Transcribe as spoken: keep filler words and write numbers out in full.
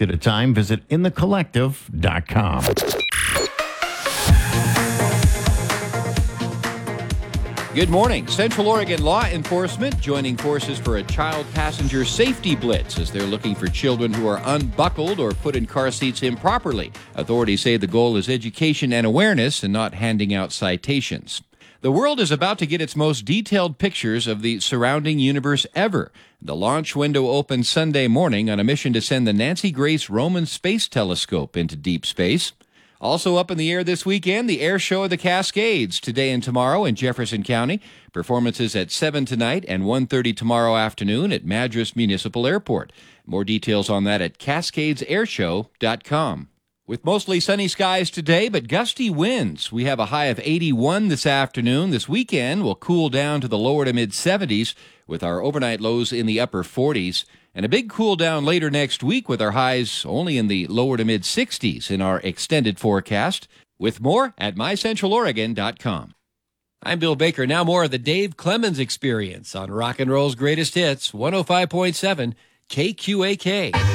at a time. Visit in the collective dot com. Good morning. Central Oregon law enforcement joining forces for a child passenger safety blitz as they're looking for children who are unbuckled or put in car seats improperly. Authorities say the goal is education and awareness and not handing out citations. The world is about to get its most detailed pictures of the surrounding universe ever. The launch window opens Sunday morning on a mission to send the Nancy Grace Roman Space Telescope into deep space. Also up in the air this weekend, the Air Show of the Cascades, today and tomorrow in Jefferson County. Performances at seven tonight and one thirty tomorrow afternoon at Madras Municipal Airport. More details on that at cascades air show dot com. With mostly sunny skies today, but gusty winds. We have a high of eighty-one this afternoon. This weekend will cool down to the lower to mid-seventies with our overnight lows in the upper forties. And a big cool down later next week with our highs only in the lower to mid-sixties in our extended forecast. With more at my central oregon dot com. I'm Bill Baker. Now more of the Dave Clemens Experience on Rock and Roll's Greatest Hits, one oh five point seven K Q A K.